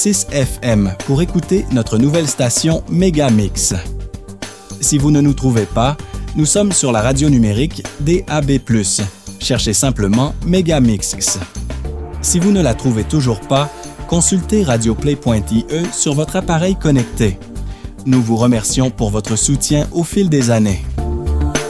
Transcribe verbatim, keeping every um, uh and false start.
six F M pour écouter notre nouvelle station Megamix. Si vous ne nous trouvez pas, nous sommes sur la radio numérique D A B plus. Cherchez simplement Megamix. Si vous ne la trouvez toujours pas, consultez radioplay point I E sur votre appareil connecté. Nous vous remercions pour votre soutien au fil des années.